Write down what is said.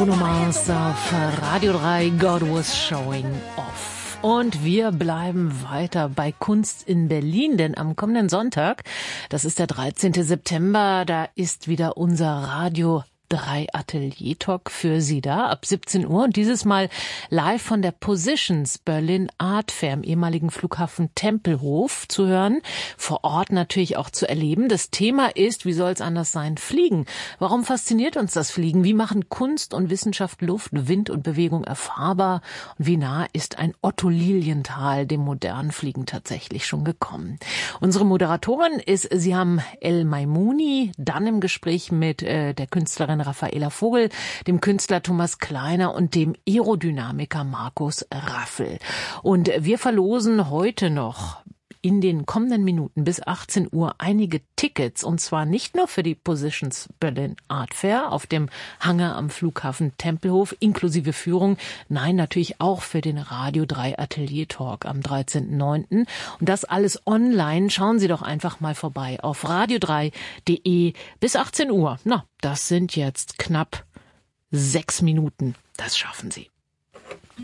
Bruno Mars auf Radio 3, God was showing off. Und wir bleiben weiter bei Kunst in Berlin, denn am kommenden Sonntag, das ist der 13. September, da ist wieder unser Radio 3 Atelier Talk für Sie da ab 17 Uhr und dieses Mal live von der Positions Berlin Art Fair im ehemaligen Flughafen Tempelhof zu hören, vor Ort natürlich auch zu erleben. Das Thema ist, wie soll es anders sein, Fliegen. Warum fasziniert uns das Fliegen? Wie machen Kunst und Wissenschaft Luft, Wind und Bewegung erfahrbar? Und wie nah ist ein Otto Lilienthal dem modernen Fliegen tatsächlich schon gekommen? Unsere Moderatorin ist Siham El-Maimouni, dann im Gespräch mit der Künstlerin Raffaela Vogel, dem Künstler Thomas Kleiner und dem Aerodynamiker Markus Raffel. Und wir verlosen heute noch in den kommenden Minuten bis 18 Uhr einige Tickets, und zwar nicht nur für die Positions Berlin Art Fair auf dem Hangar am Flughafen Tempelhof inklusive Führung, nein, natürlich auch für den Radio 3 Atelier Talk am 13.09. Und das alles online. Schauen Sie doch einfach mal vorbei auf radio3.de bis 18 Uhr. Na, das sind jetzt knapp 6 Minuten. Das schaffen Sie.